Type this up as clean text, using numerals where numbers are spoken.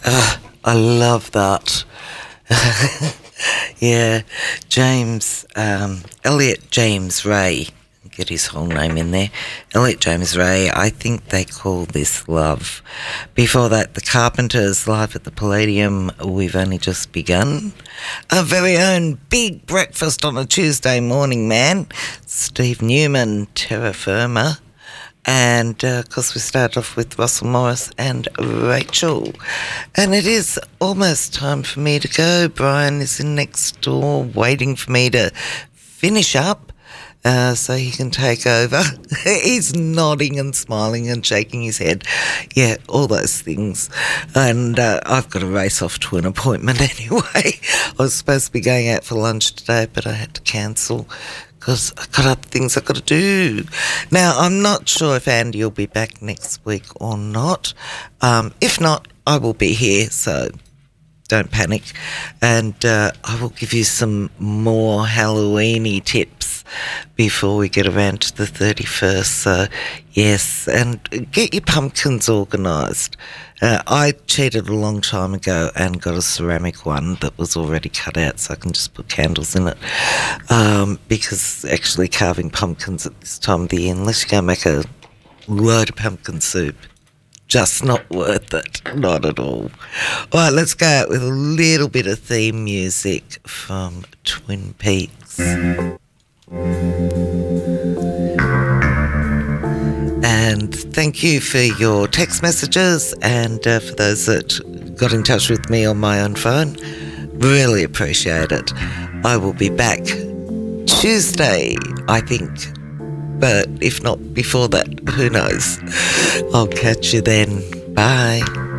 I love that. Yeah, Elliot James Ray, get his whole name in there. Elliot James Ray, I think they call this love. Before that, the Carpenters live at the Palladium, We've Only Just Begun. Our very own Big Breakfast on a Tuesday morning, man. Steve Newman, Terra Firma. And, of course, we start off with Russell Morris and Rachel. And it is almost time for me to go. Brian is in next door waiting for me to finish up so he can take over. He's nodding and smiling and shaking his head. Yeah, all those things. And I've got to race off to an appointment anyway. I was supposed to be going out for lunch today, but I had to cancel because I've got other things I've got to do. Now, I'm not sure if Andy will be back next week or not. If not, I will be here, so don't panic. And I will give you some more Halloween-y tips before we get around to the 31st. So, yes, and get your pumpkins organised. I cheated a long time ago and got a ceramic one that was already cut out so I can just put candles in it. Because actually carving pumpkins at this time of the year, unless you're going to make a load of pumpkin soup, just not worth it. Not at all. All right, let's go out with a little bit of theme music from Twin Peaks. And thank you for your text messages and for those that got in touch with me on my own phone. Really appreciate it. I will be back Tuesday, I think. But if not before that, who knows? I'll catch you then. Bye.